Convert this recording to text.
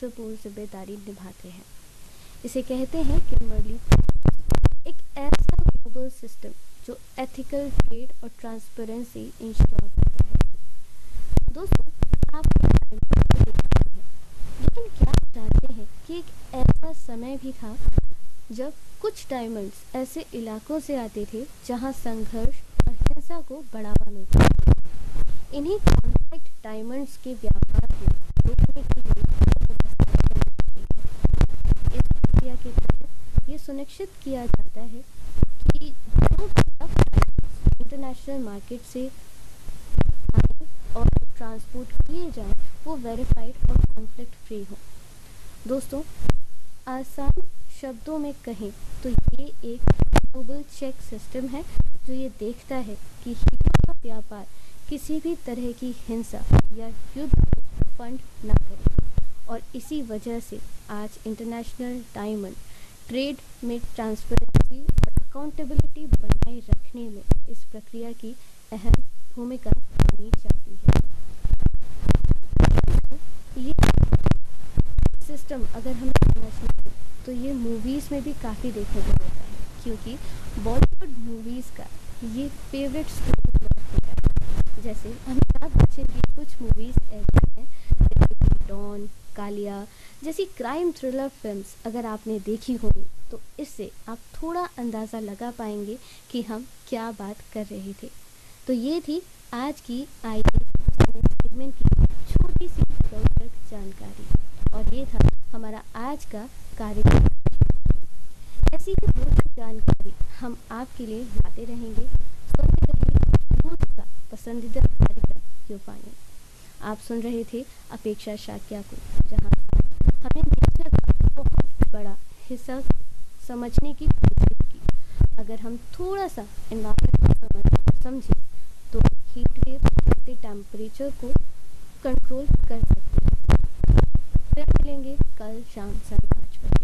महत्वपूर्ण जिम्मेदारी निभाते हैं। इसे कहते हैं किम्बरली, एक ऐसा ग्लोबल सिस्टम जो एथिकल ट्रेड और ट्रांसपेरेंसी इंश्योर करता है। दोस्तों, आप लेकिन क्या आप जानते हैं कि एक ऐसा समय भी था जब कुछ डायमंड्स ऐसे इलाकों से आते थे जहां संघर्ष और हिंसा को बढ़ावा मिलता था। इन्हीं कॉन्ट्रैक्ट डायमंड्स के व्यापार को रोकने के लिए इस प्रक्रिया के तहत ये सुनिश्चित किया जाता है कि जो इंटरनेशनल मार्केट से और ट्रांसपोर्ट किए जाएं वो वेरीफाइड और कॉन्फ्लिक्ट फ्री हो। दोस्तों, आसान शब्दों में कहें तो ये एक ग्लोबल चेक सिस्टम है जो ये देखता है कि हीरे का व्यापार किसी भी तरह की हिंसा या युद्ध फंड न करे। और इसी वजह से आज इंटरनेशनल डायमंड ट्रेड में ट्रांसपेरेंसी और अकाउंटेबिलिटी बनाए रखने में इस प्रक्रिया की अहम भूमिका मानी जाती है। ये सिस्टम अगर हम समझना है तो ये मूवीज़ में भी काफ़ी देखने को मिलता है, क्योंकि बॉलीवुड मूवीज़ का ये फेवरेट स्टोरी होता है। जैसे अमिताभ बच्चन की कुछ मूवीज़ ऐसी हैं जैसे डॉन, कालिया जैसी क्राइम थ्रिलर फिल्म्स अगर आपने देखी होगी तो इससे आप थोड़ा अंदाज़ा लगा पाएंगे कि हम क्या बात कर रहे थे। तो ये थी आज की सेगमेंट की छोटी सी रोचक जानकारी, और ये था हमारा आज का कार्यक्रम। ऐसी ही रोचक जानकारी हम आपके लिए लाते रहेंगे। सुनते रहिए का पसंदीदा कार्यक्रम यूफानी। आप सुन रहे थे अपेक्षा शाक्या को, जहां हमें नेचर का बहुत बड़ा हिस्सा समझने की कोशिश की। अगर हम थोड़ा सा एनवायरनमेंट को समझें तो हीट वेव बढ़ते टेम्परेचर को कंट्रोल कर सकते हैं। फिर मिलेंगे कल शाम 5:30 बजे।